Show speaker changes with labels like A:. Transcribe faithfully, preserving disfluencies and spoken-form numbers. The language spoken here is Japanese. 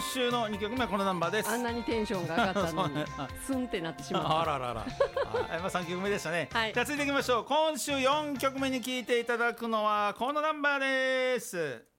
A: 週のにきょくめはこのナンバーです。
B: あんなにテンションが上がったのにスンってなってしまった。
A: あらららあ、まあ、さんきょくめでしたね、
B: はい、
A: じゃあ続いていきましょう。今週よんきょくめに聴いていただくのはこのナンバーです。